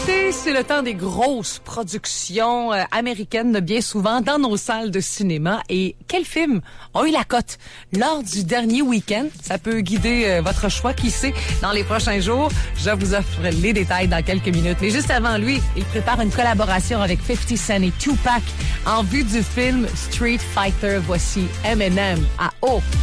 L'été, c'est le temps des grosses productions américaines, bien souvent dans nos salles de cinéma. Et quels films ont eu la cote lors du dernier week-end? Ça peut guider votre choix, qui sait, dans les prochains jours. Je vous offre les détails dans quelques minutes. Mais juste avant lui, il prépare une collaboration avec 50 Cent et Tupac en vue du film Street Fighter. Voici Eminem à O.